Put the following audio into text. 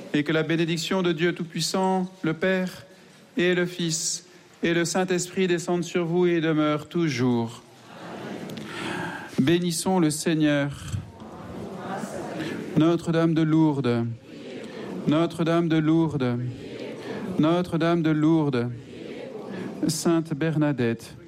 et que la bénédiction de Dieu Tout-Puissant, le Père et le Fils et le Saint-Esprit descendent sur vous et demeurent toujours. Bénissons le Seigneur. Notre-Dame de Lourdes, Notre-Dame de Lourdes, Notre-Dame de Lourdes, Sainte Bernadette,